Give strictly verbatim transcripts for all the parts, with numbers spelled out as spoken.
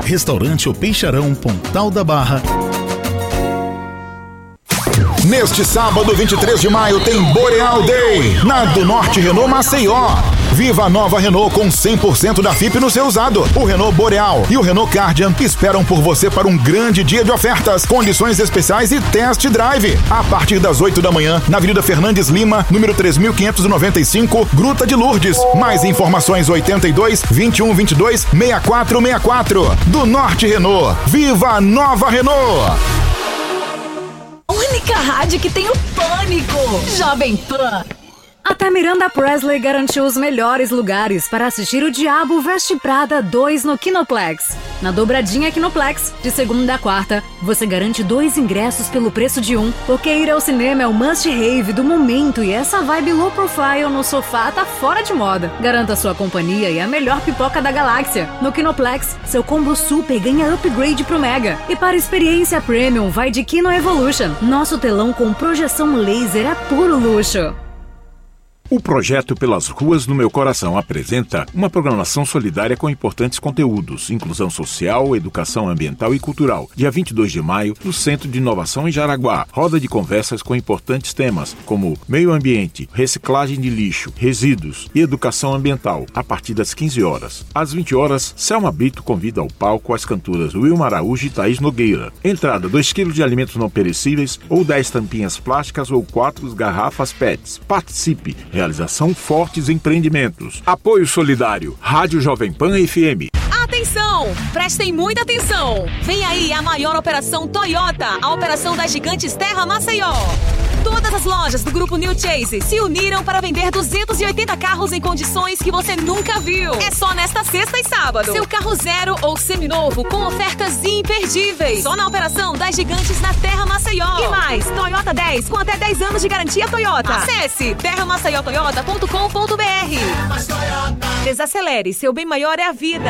Restaurante O Peixarão, Pontal da Barra. Neste sábado, vinte e três de maio, tem Boreal Day, na do Norte Renault Maceió. Viva a nova Renault com cem por cento da F I P no seu usado. O Renault Boreal e o Renault Kardian esperam por você para um grande dia de ofertas, condições especiais e test drive. A partir das oito da manhã, na Avenida Fernandes Lima, número três mil quinhentos e noventa e cinco, Gruta de Lourdes. Mais informações oitenta e dois, vinte e um, vinte e dois, sessenta e quatro sessenta e quatro. Do Norte Renault. Viva a nova Renault! Única rádio que tem o pânico. Jovem Pan. Até Miranda Presley garantiu os melhores lugares para assistir O Diabo Veste Prada dois no Kinoplex. Na dobradinha Kinoplex, de segunda a quarta, você garante dois ingressos pelo preço de um, porque ir ao cinema é o must-have do momento e essa vibe low profile no sofá tá fora de moda. Garanta sua companhia e a melhor pipoca da galáxia. No Kinoplex, seu combo super ganha upgrade pro Mega. E para experiência premium, vai de Kino Evolution. Nosso telão com projeção laser é puro luxo. O projeto Pelas Ruas do Meu Coração apresenta uma programação solidária com importantes conteúdos, inclusão social, educação ambiental e cultural. Dia vinte e dois de maio, no Centro de Inovação em Jaraguá, roda de conversas com importantes temas como meio ambiente, reciclagem de lixo, resíduos e educação ambiental, a partir das quinze horas. Às vinte horas, Selma Brito convida ao palco as cantoras Wilma Araújo e Thaís Nogueira. Entrada dois quilos de alimentos não perecíveis ou dez tampinhas plásticas ou quatro garrafas P E Ts. Participe! Realização Fortes Empreendimentos. Apoio solidário. Rádio Jovem Pan F M. Atenção! Prestem muita atenção! Vem aí a maior operação Toyota, a operação das gigantes Terra Maceió. Todas as lojas do grupo New Chase se uniram para vender duzentos e oitenta carros em condições que você nunca viu. É só nesta sexta e sábado. Seu carro zero ou seminovo com ofertas imperdíveis. Só na operação das gigantes na Terra Maceió. E mais, Toyota dez com até dez anos de garantia Toyota. Acesse terra maceió toyota ponto com ponto b r. Desacelere, seu bem maior é a vida.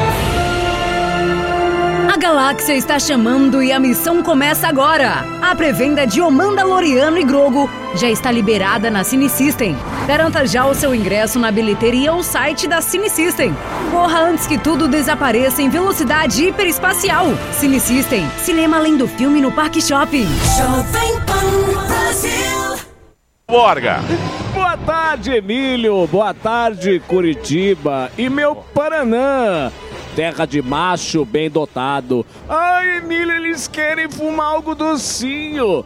A Galáxia está chamando e a missão começa agora. A pré-venda de Omanda Loriano e Grogo já está liberada na Cine System. Garanta já o seu ingresso na bilheteria ou site da Cine System. Corra antes que tudo desapareça em velocidade hiperespacial. Cine System, cinema além do filme no Parque Shopping. Jovem Pan Brasil. Borga. Boa tarde, Emílio. Boa tarde, Curitiba. E meu Paraná. Terra de macho bem dotado. Ai, Emílio, eles querem fumar algo docinho.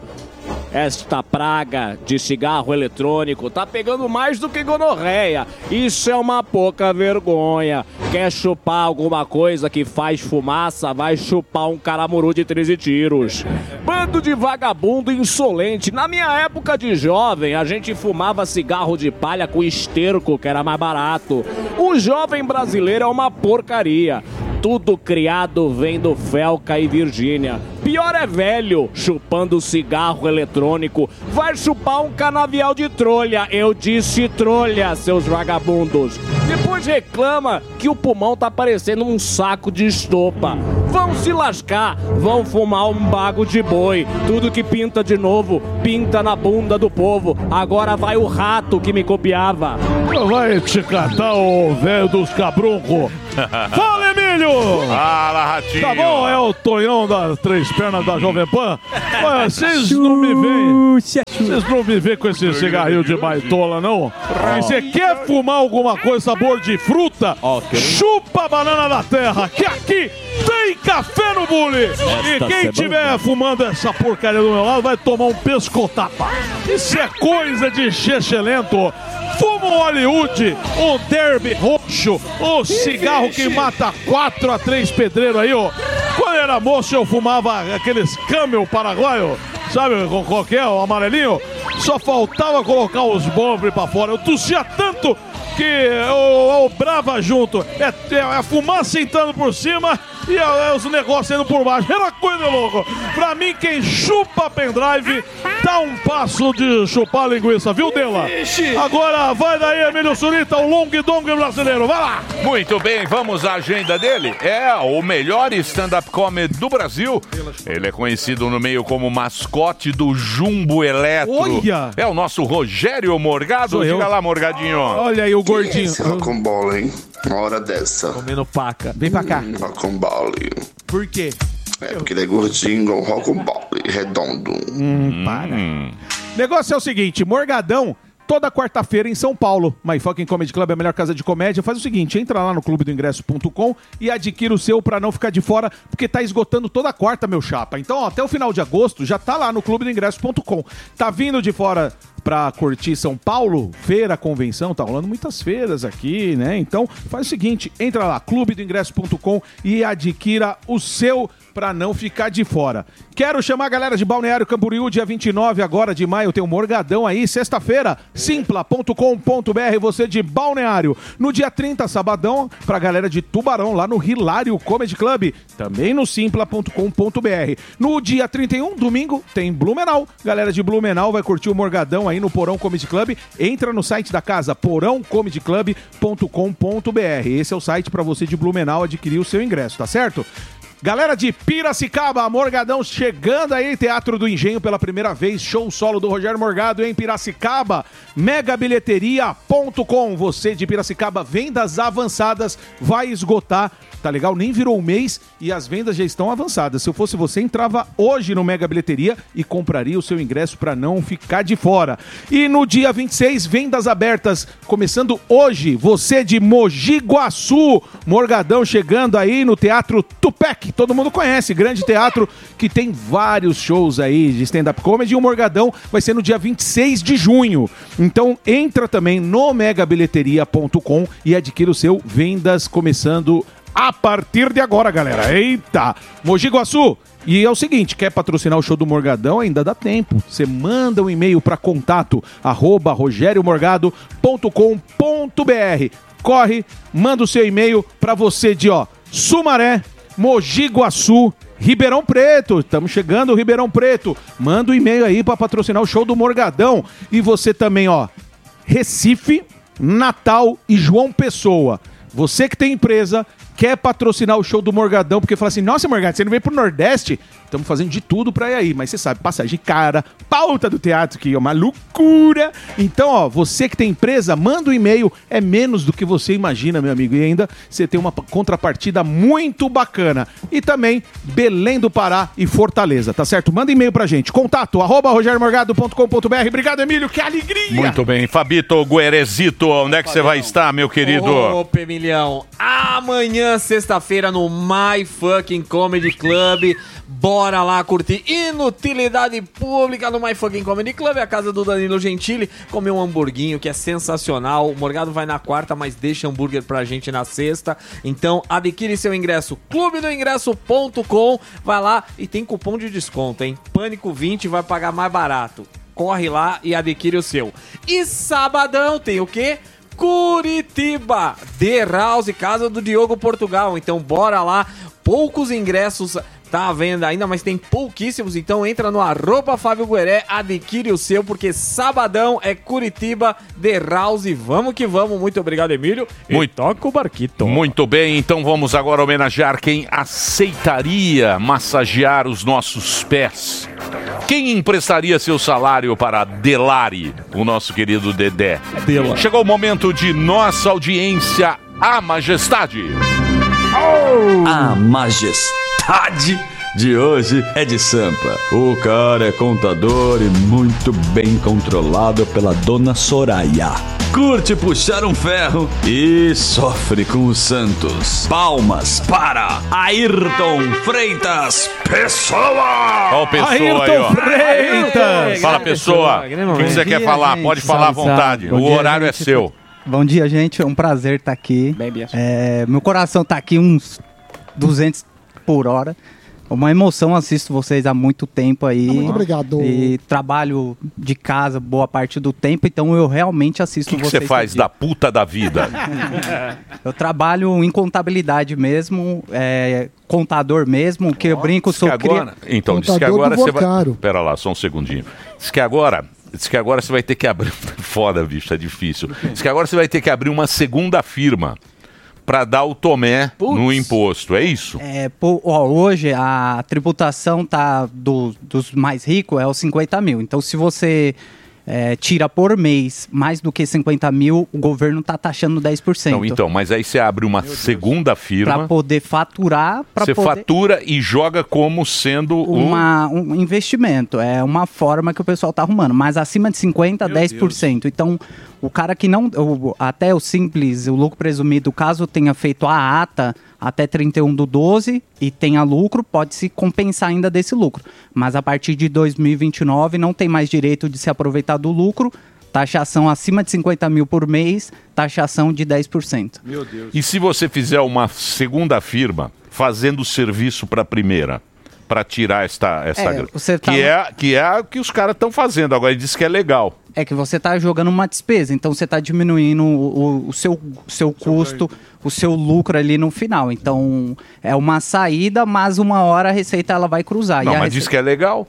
Esta praga de cigarro eletrônico tá pegando mais do que gonorreia. Isso é uma pouca vergonha. Quer chupar alguma coisa que faz fumaça, vai chupar um caramuru de treze tiros. Bando de vagabundo insolente. Na minha época de jovem, a gente fumava cigarro de palha com esterco, que era mais barato. O jovem brasileiro é uma porcaria. Tudo criado vem do Felca e Virgínia. Pior é velho, chupando cigarro eletrônico. Vai chupar um canavial de trolha. Eu disse trolha, seus vagabundos. Depois reclama que o pulmão tá parecendo um saco de estopa. Vão se lascar, vão fumar um bago de boi. Tudo que pinta de novo, pinta na bunda do povo. Agora vai o rato que me copiava. Vai te catar, ô velho dos cabruncos. Fala, Emílio! Fala, Ratinho! Tá bom, é o Tonhão das Três Pernas da Jovem Pan. Olha, vocês não me veem. Vocês não me veem com esse cigarrinho de baitola, não? Você quer fumar alguma coisa sabor de fruta? Okay. Chupa a banana da terra, que aqui tem café no bule! E quem estiver fumando essa porcaria do meu lado vai tomar um pescotapa. Isso é coisa de chechelento. Fuma um Hollywood, um derby roxo, um cigarro que mata quatro a três pedreiros aí, ó. Quando eu era moço eu fumava aqueles Camel paraguaio, sabe qual que é, o amarelinho? Só faltava colocar os bombres pra fora. Eu tossia tanto que eu, eu brava junto. É, é a fumaça entrando por cima e é, é os negócios indo por baixo. Era coisa louca. Pra mim, quem chupa pendrive dá um passo de chupar linguiça, viu, Dela? Agora vai daí, Emílio Surita, o long dong brasileiro. Vai lá! Muito bem, vamos à agenda dele. É o melhor stand-up comedy do Brasil. Ele é conhecido no meio como mascote do Jumbo Eletro. Olha! É o nosso Rogério Morgado. Sou Diga eu. lá, Morgadinho. Olha aí, o gordinho. Esse rocambole, hein? Uma hora dessa. Comendo paca. Vem pra cá. Hum, rocambole. Por quê? É porque ele é gordinho, igual um rocambole, redondo. Hum, para. Hum. Negócio é o seguinte, Morgadão, toda quarta-feira em São Paulo. My Fucking Comedy Club é a melhor casa de comédia. Faz o seguinte, entra lá no clube do ingresso ponto com e adquira o seu pra não ficar de fora, porque tá esgotando toda quarta, meu chapa. Então, ó, até o final de agosto, já tá lá no clube do ingresso ponto com. Tá vindo de fora pra curtir São Paulo, feira, convenção, tá rolando muitas feiras aqui, né? Então, faz o seguinte, entra lá, clube do ingresso ponto com e adquira o seu pra não ficar de fora. Quero chamar a galera de Balneário Camboriú, dia vinte e nove agora de maio, tem um Morgadão aí, sexta-feira, simpla ponto com ponto b r, você de Balneário. No dia trinta, sabadão, pra galera de Tubarão, lá no Hilário Comedy Club, também no simpla ponto com ponto b r. No dia trinta e um, domingo, tem Blumenau. Galera de Blumenau vai curtir o Morgadão aí no Porão Comedy Club. Entra no site da casa, porão comedy club ponto com ponto b r. Esse é o site pra você de Blumenau adquirir o seu ingresso, tá certo? Galera de Piracicaba, Morgadão chegando aí, Teatro do Engenho pela primeira vez, show solo do Rogério Morgado em Piracicaba, mega bilheteria ponto com, você de Piracicaba, vendas avançadas, vai esgotar, tá legal? Nem virou um mês e as vendas já estão avançadas. Se eu fosse você, entrava hoje no Mega Bilheteria e compraria o seu ingresso para não ficar de fora. E no dia vinte e seis, vendas abertas, começando hoje, você de Mogi Guaçu, Morgadão chegando aí no Teatro Tupec, todo mundo conhece, grande teatro que tem vários shows aí de stand-up comedy, e o Morgadão vai ser no dia vinte e seis de junho. Então entra também no mega bilheteria ponto com e adquira o seu, vendas começando a partir de agora, galera. Eita! Mogi Guaçu! E é o seguinte, quer patrocinar o show do Morgadão? Ainda dá tempo. Você manda um e-mail para contato arroba rogério morgado ponto com ponto b r. Corre, manda o seu e-mail para você de, ó, Sumaré, Mogi Guaçu, Ribeirão Preto. Estamos chegando, Ribeirão Preto. Manda um e-mail aí para patrocinar o show do Morgadão. E você também, ó, Recife, Natal e João Pessoa. Você que tem empresa, quer patrocinar o show do Morgadão, porque fala assim, nossa, Morgado, você não veio pro Nordeste? Estamos fazendo de tudo pra ir aí, mas você sabe, passagem cara, pauta do teatro, que é uma loucura. Então, ó, você que tem empresa, manda um e-mail, é menos do que você imagina, meu amigo, e ainda você tem uma contrapartida muito bacana. E também Belém do Pará e Fortaleza, tá certo? Manda e-mail pra gente, contato, arroba rogério morgado ponto com ponto b r. Obrigado, Emílio, que alegria! Muito bem, Fabito Guerezito, onde é que você vai estar, meu querido? Opa, Emilhão, amanhã, sexta-feira, no My Fucking Comedy Club, bora lá curtir inutilidade pública no My Fucking Comedy Club, a casa do Danilo Gentili, comer um hamburguinho que é sensacional. O Morgado vai na quarta, mas deixa hambúrguer pra gente na sexta. Então adquire seu ingresso, clube do ingresso ponto com, vai lá e tem cupom de desconto, hein? Pânico vinte, vai pagar mais barato. Corre lá e adquire o seu. E sabadão tem o quê? Curitiba, The House, casa do Diogo Portugal. Então bora lá, poucos ingressos tá à venda ainda, mas tem pouquíssimos, então entra no arroba Fábio Gueré, adquire o seu, porque sabadão é Curitiba, The House, vamos que vamos. Muito obrigado, Emílio. Muito, toca o barquito. Muito bem, então vamos agora homenagear quem aceitaria massagear os nossos pés. Quem emprestaria seu salário para Delari, o nosso querido Dedé? Dela. Chegou o momento de nossa audiência, a majestade. A majestade de hoje é de Sampa. O cara é contador e muito bem controlado pela dona Soraya. Curte puxar um ferro e sofre com os Santos. Palmas para Ayrton Freitas Pessoa! Ó, Pessoa Ayrton aí, ó. Freitas! Fala, Pessoa. O que você quer falar? Pode falar à vontade. O horário é seu. Bom dia, gente. É um prazer estar aqui. É, meu coração tá aqui uns duzentos por hora. Uma emoção, assisto vocês há muito tempo aí. Muito obrigado. E trabalho de casa boa parte do tempo, então eu realmente assisto que vocês. O que você faz da puta da vida? Eu trabalho em contabilidade mesmo, é, contador mesmo, que eu brinco, sou agora, cria... Então, diz que agora você vai... Pera lá, só um segundinho. Diz que agora... Diz que agora você vai ter que abrir... Foda, bicho, é difícil. Diz que agora você vai ter que abrir uma segunda firma para dar o tomé Puts. no imposto, é isso? É, pô, ó, hoje a tributação tá do, dos mais ricos é os cinquenta mil. Então, se você é, tira por mês mais do que cinquenta mil, o governo está taxando dez por cento. Não, então, mas aí você abre uma segunda firma. Para poder faturar. Pra Você poder... fatura e joga como sendo uma, um investimento. É uma forma que o pessoal está arrumando. Mas acima de cinquenta, dez por cento. Então, o cara que não. O, até o simples, o lucro presumido, caso tenha feito a ata até trinta e um do doze e tenha lucro, pode se compensar ainda desse lucro. Mas a partir de dois mil e vinte e nove não tem mais direito de se aproveitar do lucro. Taxação acima de cinquenta mil por mês, taxação de dez por cento. Meu Deus. E se você fizer uma segunda firma fazendo serviço para a primeira, para tirar esta, esta É, grana, você tá- que, é, que é o que os caras estão fazendo. Agora ele diz que é legal. É que você está jogando uma despesa, então você está diminuindo o, o, o seu, seu custo, o seu lucro ali no final. Então é uma saída, mas uma hora a receita ela vai cruzar. Não, E a mas receita- diz que é legal.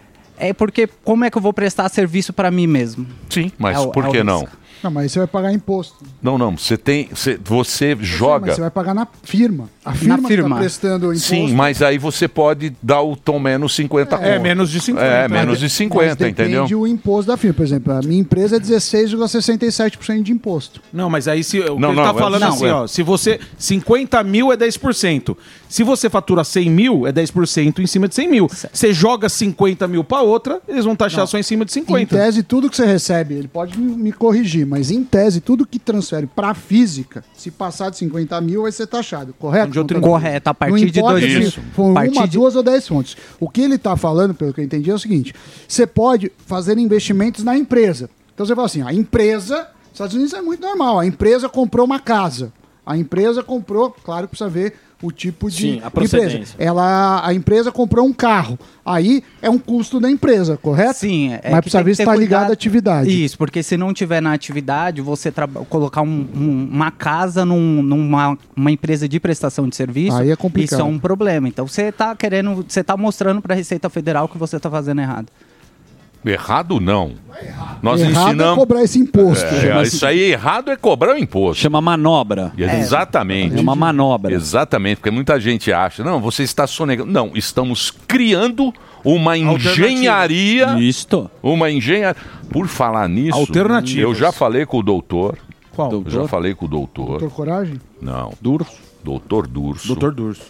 É porque como é que eu vou prestar serviço para mim mesmo? Sim, mas É o- por é o que não? risco. Não, mas você vai pagar imposto. Não, não. Você tem. Você, você joga. Mas você vai pagar na firma. A firma, que está prestando o imposto. Sim, mas aí você pode dar o tom menos cinquenta É, conto. menos de cinquenta. É, menos de Mas cinquenta, depende entendeu? o imposto da firma. Por exemplo, a minha empresa é dezesseis vírgula sessenta e sete por cento de imposto. Não, mas aí se, o Não, que ele não, tá é- falando não, assim, é. ó, se você cinquenta mil é dez por cento. Se você fatura cem mil, é dez por cento em cima de cem mil. Você joga cinquenta mil para outra, eles vão taxar só em cima de Em cinquenta. tese, tudo que você recebe, ele pode me me corrigir, mas em tese, tudo que transfere para física, se passar de cinquenta mil, vai ser taxado, correto? De outro- Contador? Correto, a Não partir de importa dois- se Isso. for A partir uma, de- duas ou dez fontes. O que ele está falando, pelo que eu entendi, é o seguinte: você pode fazer investimentos na empresa. Então você fala assim, a empresa, nos Estados Unidos é muito normal, a empresa comprou uma casa. A empresa comprou, claro que precisa ver o tipo de, Sim, a de procedência. empresa. Ela, a empresa comprou um carro. Aí é um custo da empresa, correto? Sim, é Mas que precisa tem ver que se ter está ligado cuidado. à atividade. Isso, porque se não tiver na atividade, você traba- colocar um- um- uma casa num- numa uma empresa de prestação de serviço, Aí é complicado. isso é um problema. Então você está querendo, você está mostrando para a Receita Federal que você está fazendo errado. Errado não. Nós Errado ensinamos. é cobrar esse imposto. É, Chama-se- isso aí errado é cobrar o imposto. Chama manobra. É, exatamente. É uma manobra. Exatamente, porque muita gente acha, não, você está sonegando. Não, estamos criando uma engenharia. Isto. Uma engenharia. Por falar nisso, Alternativas. eu já falei com o doutor. Qual? Eu já falei com o doutor. Doutor Coragem? Não. Durso. Doutor Durso. Doutor Durso.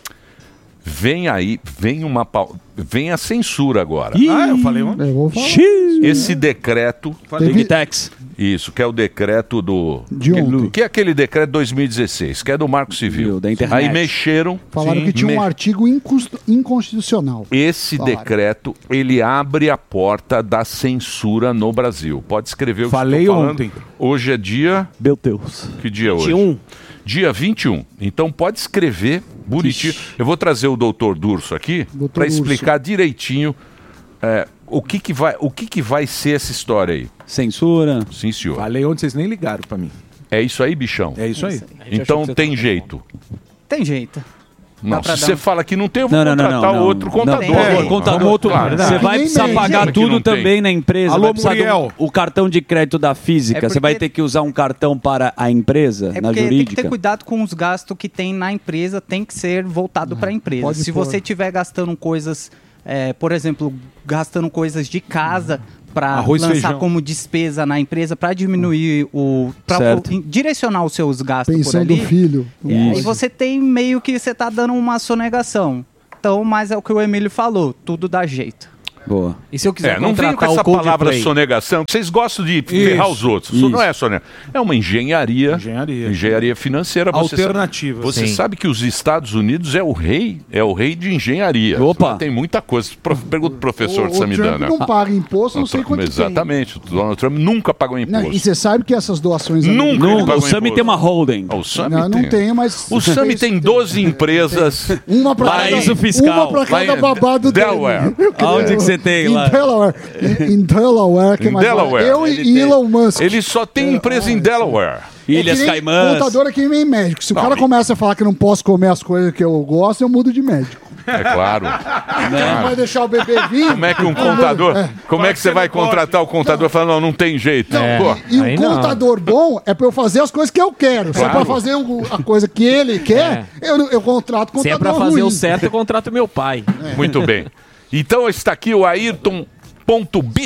Vem aí, vem uma pau- vem a censura agora. Ah, eu falei ontem. Eu vou falar. Esse decreto. Falei. Big Tex. Isso, que é o decreto do. De que, ontem. que é aquele decreto dois mil e dezesseis, que é do Marco Civil. Da internet. Aí mexeram. Falaram Sim, que tinha um me- artigo incus- inconstitucional. Esse Falaram. decreto, ele abre a porta da censura no Brasil. Pode escrever o que Falei eu tô falando. ontem. Hoje é dia. Meu Deus. Que dia é hoje? vinte e um. Dia vinte e um. Então pode escrever bonitinho. Eu vou trazer o doutor Durso aqui Doutor para Durso. explicar direitinho é, o, que, que, vai, o que, que vai ser essa história aí. Censura. Sim, senhor. Falei ontem, vocês nem ligaram pra mim. É isso aí, bichão? É isso aí. Então tem jeito. Tem jeito. Não, pra se dar você um- fala que não tem, eu vou Não, não, não, contratar não, não. outro Não, contador. por favor, É, contador. vamos outro- Claro. Você Que vai nem precisar médico. pagar Como que tudo não tem? também na empresa. Alô, vai precisar Muriel. do- o cartão de crédito da física. É Você porque- vai ter que usar um cartão para a empresa, É na porque tem que jurídica. ter cuidado com os gastos que tem na empresa, tem que ser voltado para a empresa. pode Se pôr. você estiver gastando coisas, é, por exemplo, gastando coisas de casa para Arroz, lançar feijão. como despesa na empresa, para diminuir o. para Certo. direcionar os seus gastos por Pensando ali. no filho. É, aí você tem meio que você tá dando uma sonegação. Então, mas é o que o Emílio falou, tudo dá jeito. Boa. E se eu quiser É, não vem com contratar essa o Coldplay? palavra sonegação. Vocês gostam de ferrar os outros. Isso não é sonegação. É uma engenharia. Engenharia. Engenharia financeira. Você Alternativa. Sabe, você Sim. sabe que os Estados Unidos é o rei, é o rei de engenharia. Opa. Tem muita coisa. Pro- Pergunta pro professor O, de o Trump Samidana. não paga imposto, não Não, sei Trump- quanto tem. Exatamente. O Donald Trump nunca pagou Não, imposto. e você sabe que essas doações... Nunca ele Não, pagou o Sami imposto. tem uma holding. Ah, o Sami Não, não tem. tem, mas... O Sami tem doze empresas. Uma pra Paraíso cada, fiscal. Uma pra Lá cada em babado dele. Delaware. Eu queria- Aonde que você tem em lá? Delaware. Em, em Delaware, que é Em mais Delaware. barato. Eu Ele e Elon Musk. Ele só tem empresa em Delaware. Ilhas É que nem Caimãs. Contador é que nem médico. Se o Não, cara e- começa a falar que não posso comer as coisas que eu gosto, eu mudo de médico. É claro. Não vai deixar o bebê vir. Como é que um contador. Como é que você vai contratar o contador falando, não, não tem jeito? Não, Pô, e, e aí o não. contador bom é pra eu fazer as coisas que eu quero. Se é Claro. pra fazer o- a coisa que ele quer, eu, eu contrato contador Se é pra fazer ruim. o certo, eu contrato meu pai. Muito bem. Então está aqui o Ayrton Ponto Bito.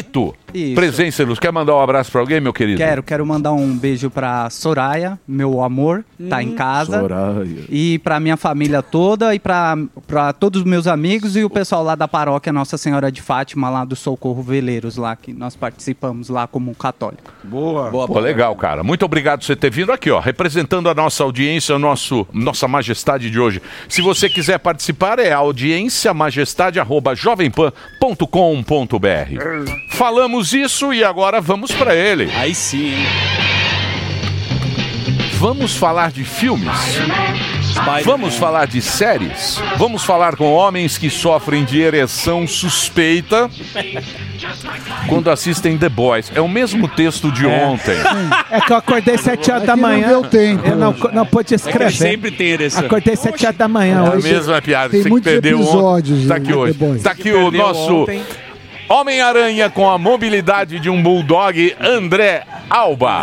Isso. Presença ilustre. Quer mandar um abraço pra alguém, meu querido? Quero, quero mandar um beijo pra Soraya, meu amor, tá em casa. Soraya. E pra minha família toda e pra, pra todos os meus amigos e o pessoal lá da paróquia Nossa Senhora de Fátima, lá do Socorro Veleiros, lá que nós participamos lá como católico. Boa. Boa, Pô, legal, cara. Muito obrigado por você ter vindo aqui, ó, representando a nossa audiência, o nosso, nossa majestade de hoje. Se você quiser participar, é audiência majestade arroba jovem pan ponto com ponto b r. Falamos isso e agora vamos pra ele. Aí sim, hein? Vamos falar de filmes? Vamos falar de séries? Vamos falar com homens que sofrem de ereção suspeita quando assistem The Boys. É o mesmo texto de É. ontem. É que eu acordei sete horas da manhã. Não deu tempo. Eu não, não pude escrever. É que ele sempre tem ereção. Acordei sete horas da manhã É a hoje. mesma piada. Tem Você que muitos perdeu episódios, ontem. Tá né, aqui hoje. The Boys. Tá aqui Que o perdeu nosso ontem. Homem-Aranha com a mobilidade de um bulldog, André Alba.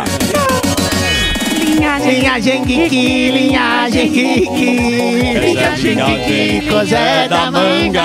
Linhagem Geek, linhagem Geek, linhagem Geek, Zé da Manga.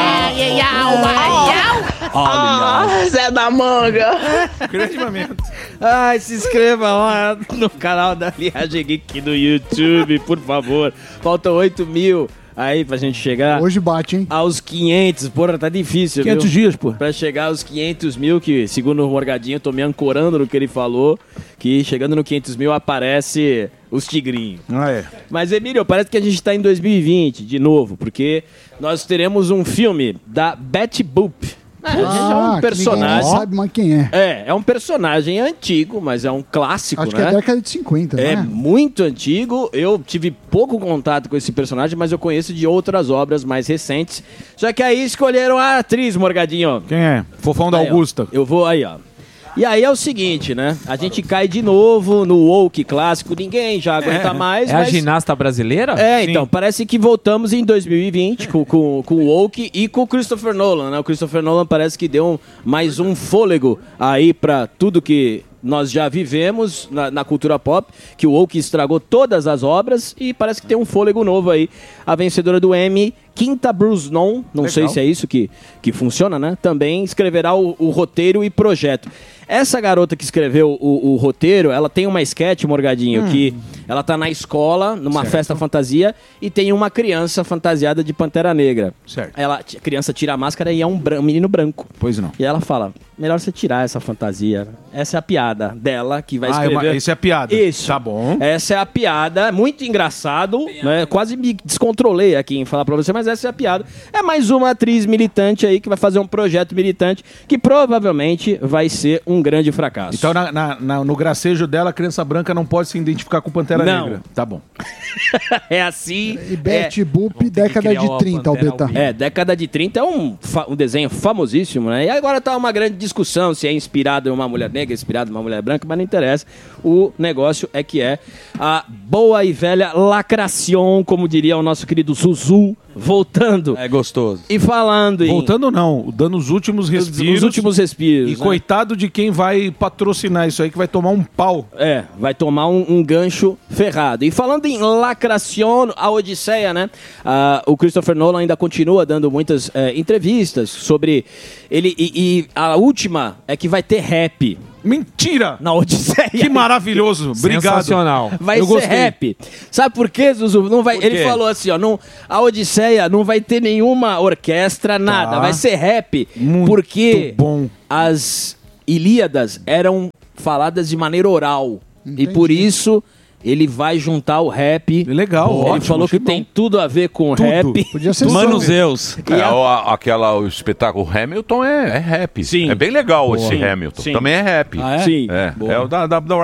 Ah, Zé da Manga. Grande momento. Ai, se inscreva lá no canal da Linhagem Geek do YouTube, por favor. Faltam oito mil aí pra gente chegar. Hoje bate, hein? Aos quinhentos. Porra, tá difícil, quinhentos viu? dias, pô. Pra chegar aos quinhentos mil, que segundo o Morgadinho, eu tô me ancorando no que ele falou, que chegando no quinhentos mil aparece os tigrinhos. Ah, é. Mas, Emílio, parece que a gente tá em dois mil e vinte de novo, porque nós teremos um filme da Betty Boop. É, é Ah, um que personagem. ninguém sabe mais quem é. É, é um personagem antigo, mas é um clássico, Acho né? que é década de cinquenta, É né? muito antigo. Eu tive pouco contato com esse personagem, mas eu conheço de outras obras mais recentes. Só que aí escolheram a atriz, Morgadinho. Quem é? Fofão da Aí, ó. Augusta. Eu vou aí, ó. E aí é o seguinte, né? A gente cai de novo no woke clássico. Ninguém já aguenta mais. É a mas- ginasta brasileira? É, então, parece que voltamos em dois mil e vinte com, com, com o Woke e com o Christopher Nolan, né? O Christopher Nolan parece que deu um- mais um fôlego aí pra tudo que nós já vivemos na, na cultura pop, que o Woke estragou todas as obras e parece que tem um fôlego novo aí. A vencedora do Emmy, Quinta Brusnon, não Legal. sei se é isso que, que funciona, né? Também escreverá o, o roteiro e projeto. Essa garota que escreveu o, o roteiro, ela tem uma sketch, Morgadinho, Hum. que ela tá na escola, numa Certo. festa fantasia, e tem uma criança fantasiada de Pantera Negra. Certo. Ela, a criança tira a máscara e é um, bran- um menino branco. Pois não. E ela fala, melhor você tirar essa fantasia. Essa é a piada dela, que vai Ah, é escrever... uma- isso é a piada. Isso. Tá bom. Essa é a piada, muito engraçado, né? Quase me descontrolei aqui em falar pra você, mas essa é a piada. É mais uma atriz militante aí que vai fazer um projeto militante que provavelmente vai ser um grande fracasso. Então, na- na- na- no gracejo dela, a criança branca não pode se identificar com Pantera Não. Negra. Tá bom. É assim. E Betty Boop, década criar de uma trinta, Pantera Albeta. É, década de trinta é um, fa- um desenho famosíssimo, né? E agora tá uma grande discussão se é inspirado em uma mulher negra, inspirado em uma mulher branca, mas não interessa. O negócio é que é a boa e velha lacração, como diria o nosso querido Zuzu, voltando. É gostoso. E falando em... Voltando não, dando os últimos respiros. os últimos respiros, E né? coitado de quem vai patrocinar isso aí, que vai tomar um pau. É, vai tomar um, um gancho ferrado. E falando em lacração, a Odisseia, né? Ah, o Christopher Nolan ainda continua dando muitas eh, entrevistas sobre ele. E, e a última é que vai ter rap. Mentira! Na Odisseia. Que maravilhoso. Obrigado. Sensacional. Vai Eu ser gostei. rap. Sabe por quê, Zuzu? Não vai, Por ele quê? falou assim, ó, não, a Odisseia não vai ter nenhuma orquestra, nada. Vai ser rap. Muito porque bom. as Ilíadas eram faladas de maneira oral. E por isso ele vai juntar o rap. Legal, Ele ótimo, falou que achei tem bom. tudo a ver com Tudo. rap. Podia ser Mano só- Zeus. E É, a- o, a- aquela, o espetáculo Hamilton é, é rap. Sim. É bem legal esse Sim. Hamilton. Sim. Também é rap. Ah, é? Sim. É, Boa. é o da, da, da